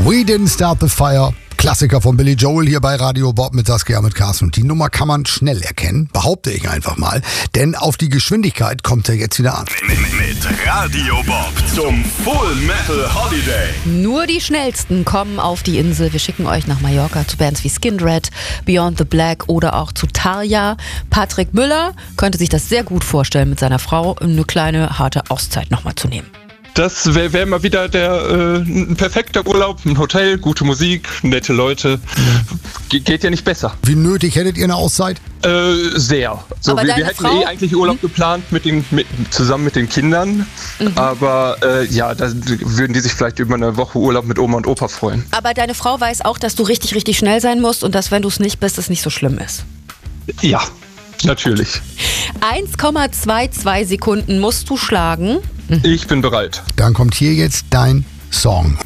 We Didn't Start the Fire. Klassiker von Billy Joel hier bei Radio Bob mit Saskia, mit Carsten. Und die Nummer kann man schnell erkennen, behaupte ich einfach mal. Denn auf die Geschwindigkeit kommt er jetzt wieder an. Mit Radio Bob zum Full Metal Holiday. Nur die Schnellsten kommen auf die Insel. Wir schicken euch nach Mallorca zu Bands wie Skindred, Beyond the Black oder auch zu Tarja. Patrick Müller könnte sich das sehr gut vorstellen, mit seiner Frau eine kleine, harte Auszeit nochmal zu nehmen. Das wäre mal wieder ein perfekter Urlaub, ein Hotel, gute Musik, nette Leute. Geht ja nicht besser. Wie nötig hättet ihr eine Auszeit? Sehr. So, Aber wir deine hätten Frau? eigentlich Urlaub geplant zusammen mit den Kindern. Aber da würden die sich vielleicht über eine Woche Urlaub mit Oma und Opa freuen. Aber deine Frau weiß auch, dass du richtig, richtig schnell sein musst und dass, wenn du es nicht bist, es nicht so schlimm ist. Ja, natürlich. 1,22 Sekunden musst du schlagen. Ich bin bereit. Dann kommt hier jetzt dein Song.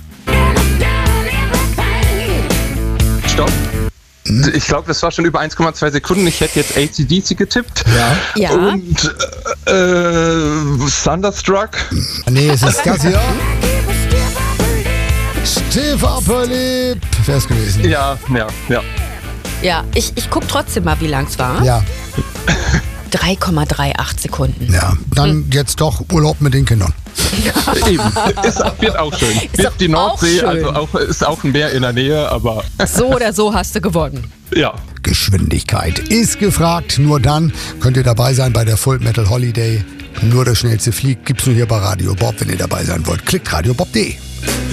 Stopp. Ich glaube, das war schon über 1,2 Sekunden. Ich hätte jetzt AC/DC getippt. Ja. Ja. Und Thunderstruck. Nee, es ist das hier. Stiff Upper Lip. Wär's gewesen. Ja. Ja, ich guck trotzdem mal, wie lang es war. Ja. 3,38 Sekunden. Ja. Dann jetzt doch Urlaub mit den Kindern. Eben. Wird auch schön. doch Die Nordsee, auch schön. also ist auch ein Meer in der Nähe, aber So oder so hast du gewonnen. ja. Geschwindigkeit ist gefragt. Nur dann könnt ihr dabei sein bei der Full Metal Holiday. Nur das schnellste Flieg gibt's nur hier bei Radio Bob. Wenn ihr dabei sein wollt, klickt radiobob.de.